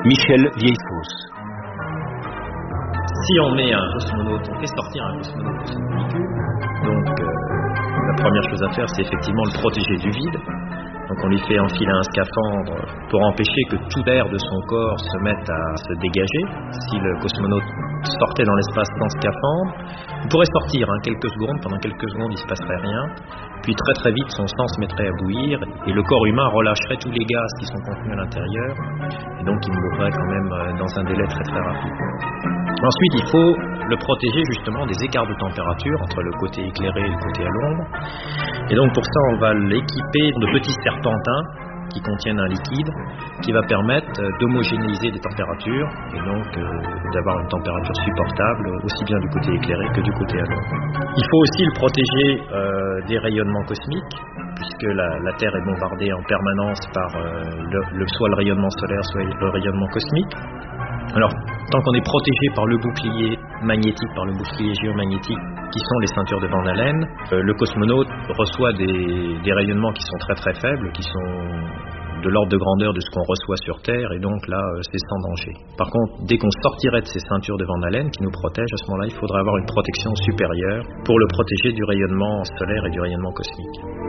Michel Vieillefosse. Si on met un cosmonaute, on fait sortir un cosmonaute de cette molécule, donc la première chose à faire, c'est effectivement le protéger du vide. Donc on lui fait enfiler un scaphandre pour empêcher que tout l'air de son corps se mette à se dégager. Si le cosmonaute sortait dans l'espace sans scaphandre, il pourrait sortir quelques secondes, pendant quelques secondes il ne se passerait rien, puis très très vite son sang se mettrait à bouillir et le corps humain relâcherait tous les gaz qui sont contenus à l'intérieur et donc il mourrait quand même dans un délai très très rapide. Ensuite il faut le protéger justement des écarts de température entre le côté éclairé et le côté à l'ombre. Et donc pour ça on va l'équiper de petits serpentins qui contiennent un liquide qui va permettre d'homogénéiser les températures et donc d'avoir une température supportable aussi bien du côté éclairé que du côté à l'ombre. Il faut aussi le protéger des rayonnements cosmiques puisque la Terre est bombardée en permanence par soit le rayonnement solaire soit le rayonnement cosmique. Alors, tant qu'on est protégé par le bouclier magnétique, par le bouclier géomagnétique, qui sont les ceintures de Van Allen, le cosmonaute reçoit des rayonnements qui sont très très faibles, qui sont de l'ordre de grandeur de ce qu'on reçoit sur Terre, et donc là, c'est sans danger. Par contre, dès qu'on sortirait de ces ceintures de Van Allen, qui nous protègent, à ce moment-là, il faudrait avoir une protection supérieure pour le protéger du rayonnement solaire et du rayonnement cosmique.